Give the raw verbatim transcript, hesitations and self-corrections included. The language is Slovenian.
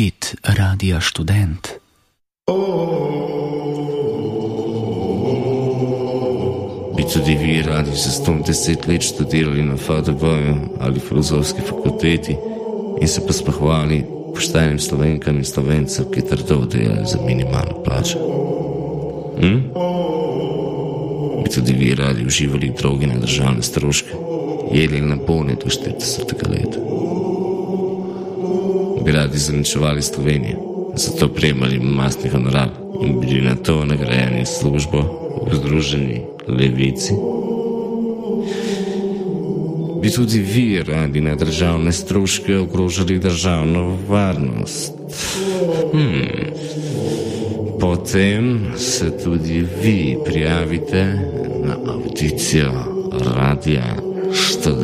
Hit Radia Študent. Bi tudi vi radi se stom deset let študirali na F A D B-ju ali filozofski fakulteti in se pospohvali poštenim Slovenkam in Slovencem, ki trdo delajo za minimalno plačo? Hm? Bi tudi vi radi uživali drogi na državne stroške, jedli na polne do štiridesetega leta? Bi radi zaničevali Slovenijo, zato prejemali mastni honorar in bili na to nagrajeni službo v Združeni levici? Bi tudi vi radi na državne stroške ogrožali državno varnost? Hmm. Potem se tudi vi prijavite na audicijo Radia